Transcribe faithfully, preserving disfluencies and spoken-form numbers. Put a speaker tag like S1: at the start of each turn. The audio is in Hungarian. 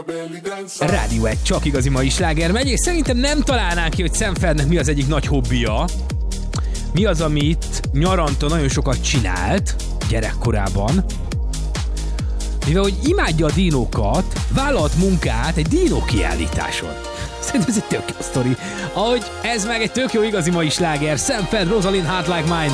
S1: Rádió egy csak igazi mai sláger megy, és szerintem nem találnánk ki, hogy Sam Fednek mi az egyik nagy hobbija. Mi az, amit nyaranta nagyon sokat csinált gyerekkorában. Mivel, hogy imádja a dinókat, vállalt munkát egy dinó kiállításon. Szerintem ez egy tök jó sztori. Ahogy ez meg egy tök jó igazi mai sláger. Sam Fed, Rosalind, Heart Like Mine.